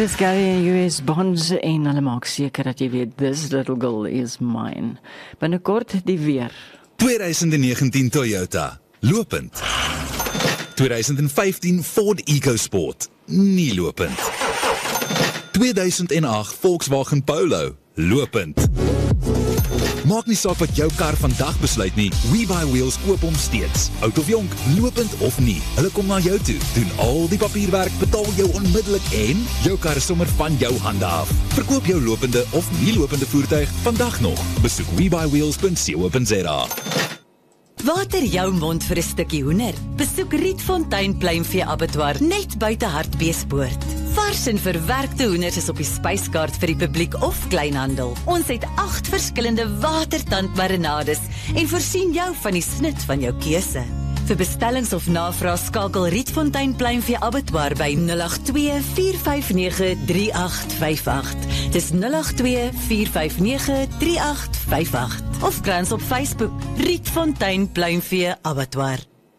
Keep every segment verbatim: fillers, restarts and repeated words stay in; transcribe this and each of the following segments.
Dis Gary en U S Bonds en hulle maak seker dat jy weet, this little girl is mine. Binnekort die weer. twintig negentien Toyota, lopend. twintig vyftien Ford EcoSport, nie lopend. tweeduisend agt Volkswagen Polo, lopend. Maak nie saak wat jou kar vandag besluit nie, WeBuyWheels koop hom steeds. Oud of jonk, lopend of nie, hulle kom na jou toe, doen al die papierwerk, betaal jou onmiddellik en jou kar is sommer van jou hande af. Verkoop jou lopende of nie lopende voertuig vandag nog. Besoek we buy wheels punt co punt za. Water jou mond vir 'n stukkie hoender. Besoek Rietfontein Pluimvee Abattoir net buite Hartbeespoort. Vars en verwerkte hoenders is op die spyskaart vir die publiek of kleinhandel. Ons het agt verskillende watertandmarinades en voorsien jou van die snit van jou keuse. Vir bestellings of navraag skakel Rietfontein Pluimvee Abattoir by nul agt twee, vier vyf nege, drie agt vyf agt. Dis nul agt twee, vier vyf nege, drie agt vyf agt. Of kry ons op Facebook, Rietfontein Pluimvee Abattoir.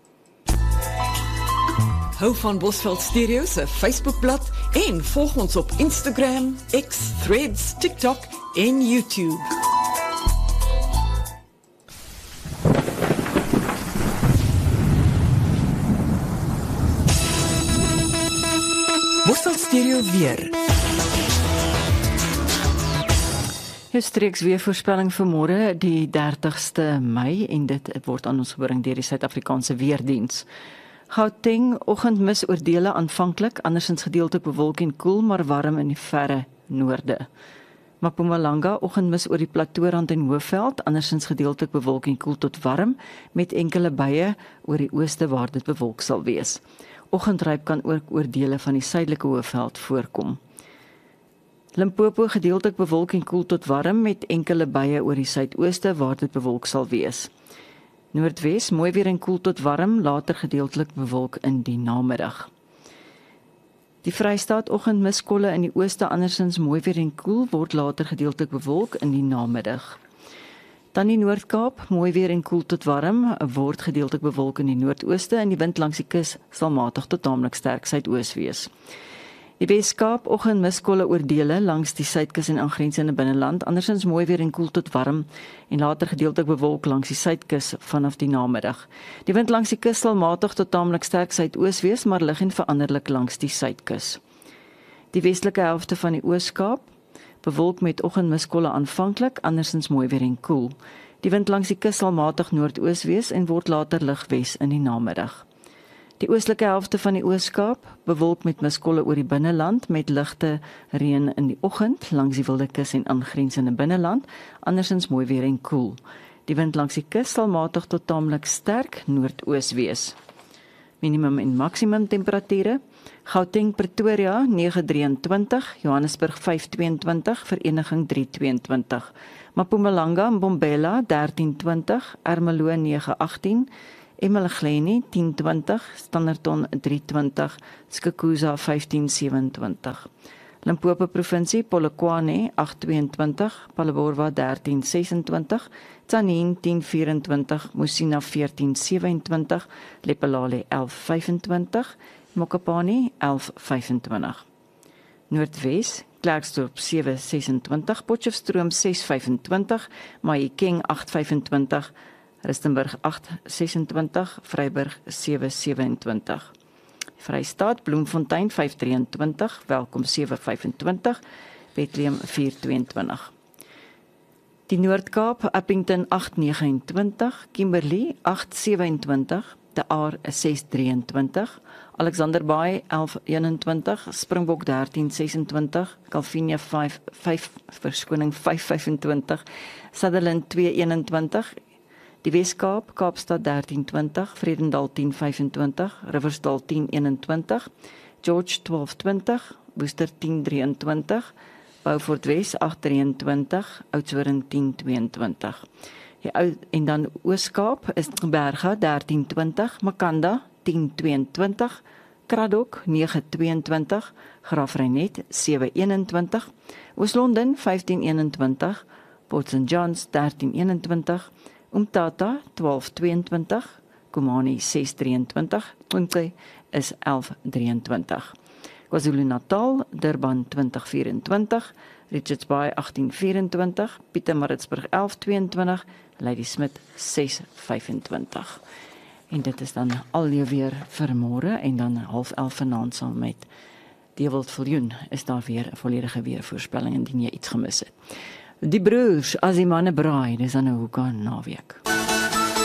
Hou van Bosveld Stereo se Facebookblad en volg ons op Instagram, X, Threads, TikTok en YouTube. Bosveld Stereo weer. Jou streeks weer voorspelling vir môre die dertigste Mei en dit word aan ons gebring deur die Suid-Afrikaanse Weerdiens. Gauteng, oggendmis oordele aanvanklik, andersins gedeeltelik bewolk en koel, maar warm in die verre noorde. Mpumalanga, oggendmis oor die Plateaurand en Hoëveld, andersins gedeeltelik bewolk en koel tot warm, met enkele buie oor die ooste waar dit bewolk sal wees. Oggendryp kan ook oor dele van die suidelike Hoëveld voorkom. Limpopo gedeeltelik bewolk en koel tot warm met enkele buie oor die suidooste waar dit bewolk sal wees. Noordwes mooi weer en koel tot warm, later gedeeltelik bewolk in die namiddag. Die Vrystaat oggendmiskolle in die ooste andersins mooi weer en koel word later gedeeltelik bewolk in die namiddag. Dan die Noord-Kaap mooi weer en koel tot warm word gedeeltelik bewolk in die noordooste en die wind langs die kus sal matig tot taamlik sterk suidoos wees. Die Weskaap, oggendmiskolle oor dele langs die suidkus en aangrensende binneland, andersins mooi weer en koel tot warm en later gedeeltelik bewolk langs die suidkus vanaf die namiddag. Die wind langs die kus sal matig tot taamlik sterk suidoos wees, maar lig en veranderlik langs die suidkus. Die westelike helfte van die Ooskaap, bewolk met oggendmiskolle aanvanklik, andersins mooi weer en koel. Die wind langs die kus sal matig noordoos wees en word later lig wes in die namiddag. Die oostelike helfte van die Ooskaap, bewolk met miskolle oor die binneland met ligte reën in die oggend langs die Wilde Kus en aangrensende binneland, andersins mooi weer en koel. Die wind langs die kus sal matig tot taamlik sterk noordoos wees. Minimum en maksimum temperature: Gauteng, Pretoria nege drie twee, Johannesburg vyf twee twee, Vereniging drie twee twee, Mpumalanga, Mbombela dertien twintig, Ermelo nege agttien, Emalageni tien twintig, Standerton drie twintig, Skukuza vyftien sewentydig. Limpopo Provinsie, Polokwane agt twee twee, Palabora dertien sesentwintig, Tzaneen tien vyf-en-twintig, Musina veertien sewe-en-twintig, Lephalale elf vyf-en-twintig, Mokopane elf vyf-en-twintig. Noordwes, Klerksdorp sewe ses-en-twintig, Potchefstroom ses vyf-en-twintig, Mahikeng agt vyf-en-twintig, Rustenburg agt ses-en-twintig, Vryburg sewe sewe-en-twintig. Vrystaat, Bloemfontein vyf drieëntwintig, Welkom sewe vyf-en-twintig, Bethlehem vier tweeëntwintig. Die Noord-Kaap, Appington agt negenentwintig, Kimberley agt sewe-en-twintig, De Aar ses drieëntwintig, Alexander Bay elf eenentwintig, Springbok dertien sesentwintig, Calvinia vyf vyf verskoning vyf vyf-en-twintig, Sutherland twee eenentwintig, die Weskaap, Kaapstad dertien twintig, Vredendal tien vyf-en-twintig, Riversdal tien eenentwintig, George twaalf twintig, Worcester tien drieëntwintig, Beaufort Wes agt drieëntwintig, Oudtshoorn tien tweeëntwintig. Ja, en dan Ooskaap is Berga dertien twintig, Makanda tien tweeëntwintig, Kraddock nege tweeëntwintig, Graafrenet sewe eenentwintig, Oos-London vyftien eenentwintig, Port Saint Johns dertien eenentwintig, Umtata twaalf tweeëntwintig, Komani ses drieëntwintig, Umtse is elf drieëntwintig. KwaZulu-Natal, Durban twintig vyf-en-twintig, Richards Bay agtien vyf-en-twintig, Pietermaritzburg elf tweeëntwintig, Ladysmith ses vyf-en-twintig. En dit is dan al jou weer vir môre en dan half elf vanaand saam met Dewald Viljoen is daar weer 'n volledige weervoorspelling indien jy iets gemis het. Die broers, as die manne braai, dis dan 'n hoeka naweek.